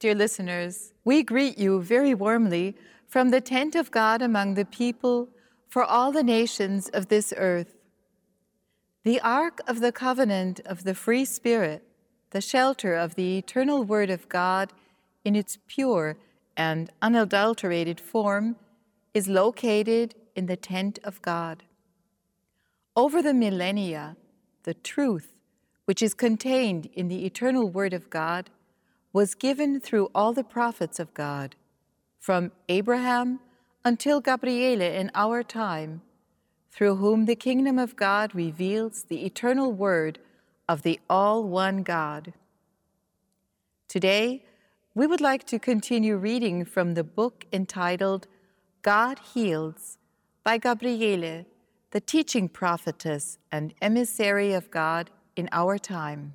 Dear listeners, we greet you very warmly from the tent of God among the people for all the nations of this earth. The Ark of the Covenant of the Free Spirit, the shelter of the eternal Word of God in its pure and unadulterated form, is located in the tent of God. Over the millennia, the truth, which is contained in the eternal Word of God, was given through all the prophets of God, from Abraham until Gabriele in our time, through whom the kingdom of God reveals the eternal Word of the all-one God. Today, we would like to continue reading from the book entitled God Heals by Gabriele, the teaching prophetess and emissary of God in our time.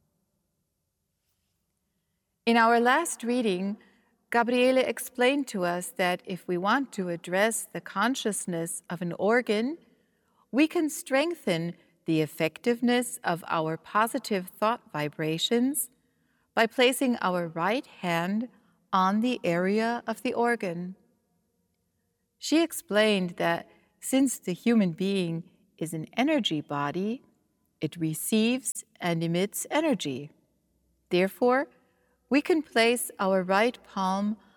In our last reading, Gabriele explained to us that if we want to address the consciousness of an organ, we can strengthen the effectiveness of our positive thought vibrations by placing our right hand on the area of the organ. She explained that since the human being is an energy body, it receives and emits energy. Therefore, we can place our right palm